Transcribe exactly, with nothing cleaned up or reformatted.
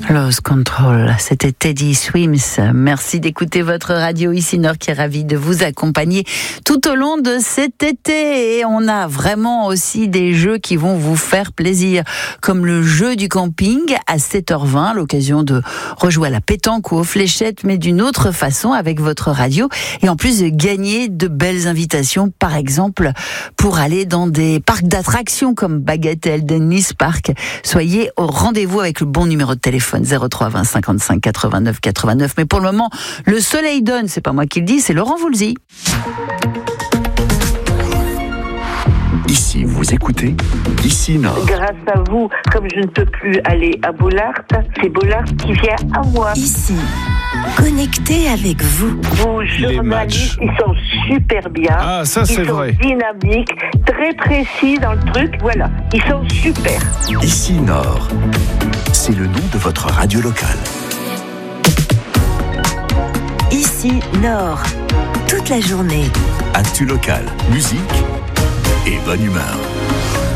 Lost Control, c'était Teddy Swims. Merci d'écouter votre radio ici Nord qui est ravie de vous accompagner tout au long de cet été. Et on a vraiment aussi des jeux qui vont vous faire plaisir, comme le jeu du camping à sept heures vingt, l'occasion de rejouer à la pétanque ou aux fléchettes, mais d'une autre façon avec votre radio. Et en plus de gagner de belles invitations, par exemple, pour aller dans des parcs d'attractions comme Bagatelle, Dennis Park. Soyez au rendez-vous avec le bon numéro de téléphone. zéro trois vingt cinquante-cinq quatre-vingt-neuf quatre-vingt-neuf. Mais pour le moment, le soleil donne, c'est pas moi qui le dis, c'est Laurent Voulzy. Ici, vous écoutez Ici Nord. Grâce à vous, comme je ne peux plus aller à Bollard, c'est Bollard qui vient à moi. Ici, connecté avec vous. Vos journalistes, ils sont super bien. Ah, ça, ils c'est sont vrai. dynamiques, très précis dans le truc. Voilà, ils sont super. Ici Nord. C'est le nom de votre radio locale. Ici, Nord. Toute la journée. Actu locale, musique et bonne humeur.